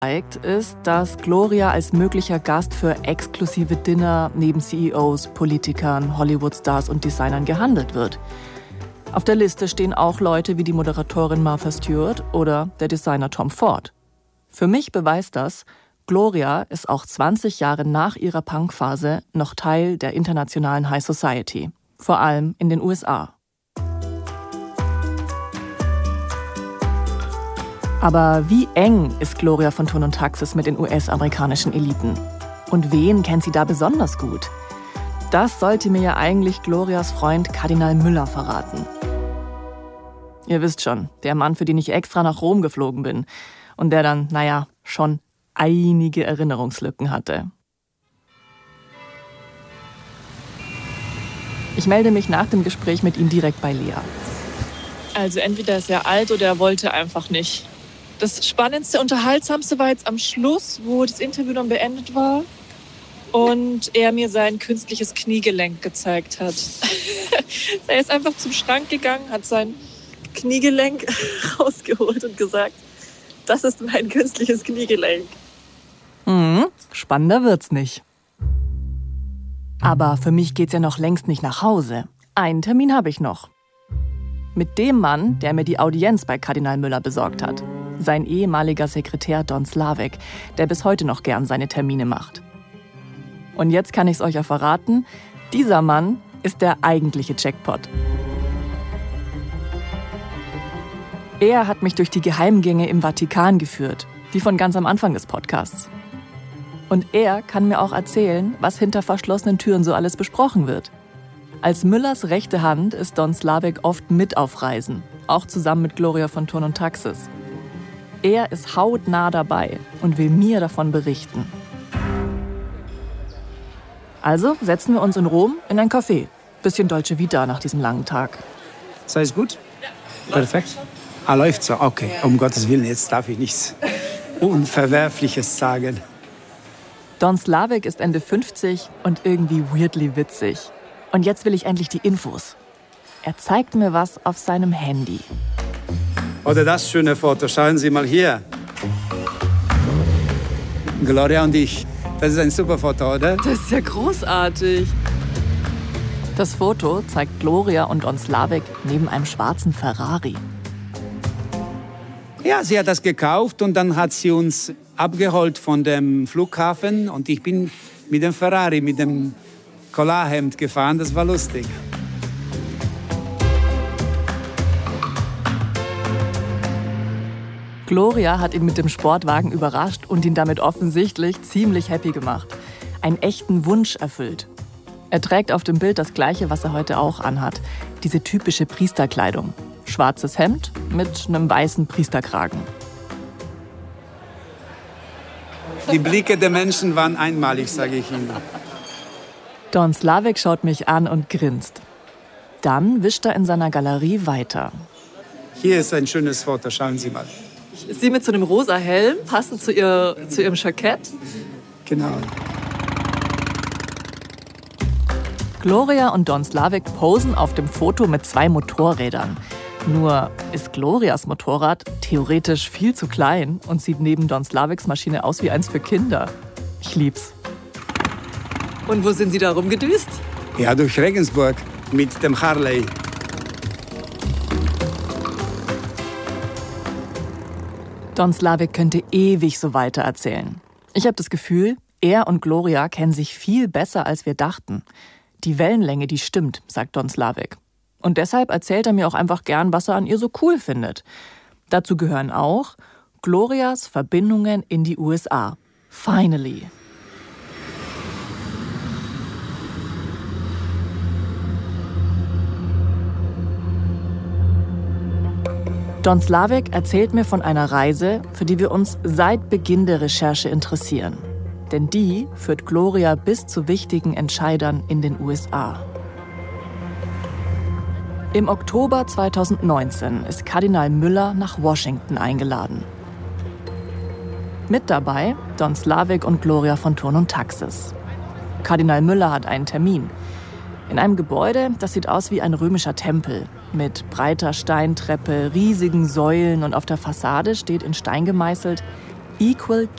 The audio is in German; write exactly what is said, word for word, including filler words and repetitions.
zeigt, ist, dass Gloria als möglicher Gast für exklusive Dinner neben C E Os, Politikern, Hollywood-Stars und Designern gehandelt wird. Auf der Liste stehen auch Leute wie die Moderatorin Martha Stewart oder der Designer Tom Ford. Für mich beweist das, Gloria ist auch zwanzig Jahre nach ihrer Punkphase noch Teil der internationalen High Society, vor allem in den U S A. Aber wie eng ist Gloria von Thurn und Taxis mit den U S-amerikanischen Eliten? Und wen kennt sie da besonders gut? Das sollte mir ja eigentlich Glorias Freund Kardinal Müller verraten. Ihr wisst schon, der Mann, für den ich extra nach Rom geflogen bin und der dann, naja, schon einige Erinnerungslücken hatte. Ich melde mich nach dem Gespräch mit ihm direkt bei Lea. Also entweder ist er alt oder er wollte einfach nicht. Das Spannendste, Unterhaltsamste war jetzt am Schluss, wo das Interview dann beendet war und er mir sein künstliches Kniegelenk gezeigt hat. Er ist einfach zum Schrank gegangen, hat sein Kniegelenk rausgeholt und gesagt, das ist mein künstliches Kniegelenk. Mhm, spannender wird's nicht. Aber für mich geht's ja noch längst nicht nach Hause. Einen Termin habe ich noch. Mit dem Mann, der mir die Audienz bei Kardinal Müller besorgt hat. Sein ehemaliger Sekretär Don Slavek, der bis heute noch gern seine Termine macht. Und jetzt kann ich's euch ja verraten, dieser Mann ist der eigentliche Jackpot. Er hat mich durch die Geheimgänge im Vatikan geführt, die von ganz am Anfang des Podcasts. Und er kann mir auch erzählen, was hinter verschlossenen Türen so alles besprochen wird. Als Müllers rechte Hand ist Don Slavek oft mit auf Reisen, auch zusammen mit Gloria von Thurn und Taxis. Er ist hautnah dabei und will mir davon berichten. Also setzen wir uns in Rom in ein Café. Bisschen Dolce Vita nach diesem langen Tag. Ist alles gut? Perfekt. Ah, läuft so. Okay, um Gottes Willen, jetzt darf ich nichts Unverwerfliches sagen. Don Slavek ist Ende fünfzig und irgendwie weirdly witzig. Und jetzt will ich endlich die Infos. Er zeigt mir was auf seinem Handy. Oder das schöne Foto, schauen Sie mal hier. Gloria und ich. Das ist ein super Foto, oder? Das ist ja großartig. Das Foto zeigt Gloria und Don Slavek neben einem schwarzen Ferrari. Ja, sie hat das gekauft und dann hat sie uns abgeholt von dem Flughafen. Und ich bin mit dem Ferrari, mit dem Collarhemd gefahren. Das war lustig. Gloria hat ihn mit dem Sportwagen überrascht und ihn damit offensichtlich ziemlich happy gemacht. Einen echten Wunsch erfüllt. Er trägt auf dem Bild das Gleiche, was er heute auch anhat. Diese typische Priesterkleidung. Schwarzes Hemd mit einem weißen Priesterkragen. Die Blicke der Menschen waren einmalig, sage ich Ihnen. Don Slavek schaut mich an und grinst. Dann wischt er in seiner Galerie weiter. Hier ist ein schönes Foto, schauen Sie mal. Sie mit so einem rosa Helm, passend zu, ihr, zu ihrem Jackett. Genau. Gloria und Don Slavek posen auf dem Foto mit zwei Motorrädern. Nur ist Glorias Motorrad theoretisch viel zu klein und sieht neben Don Slaveks Maschine aus wie eins für Kinder. Ich lieb's. Und wo sind Sie da rumgedüst? Ja, durch Regensburg mit dem Harley. Don Slavek könnte ewig so weiter erzählen. Ich habe das Gefühl, er und Gloria kennen sich viel besser, als wir dachten. Die Wellenlänge, die stimmt, sagt Don Slavek. Und deshalb erzählt er mir auch einfach gern, was er an ihr so cool findet. Dazu gehören auch Glorias Verbindungen in die U S A. Finally. Don Slavek erzählt mir von einer Reise, für die wir uns seit Beginn der Recherche interessieren. Denn die führt Gloria bis zu wichtigen Entscheidern in den U S A. Im Oktober zweitausendneunzehn ist Kardinal Müller nach Washington eingeladen. Mit dabei Don Slavek und Gloria von Thurn und Taxis. Kardinal Müller hat einen Termin. In einem Gebäude, das sieht aus wie ein römischer Tempel. Mit breiter Steintreppe, riesigen Säulen und auf der Fassade steht in Stein gemeißelt Equal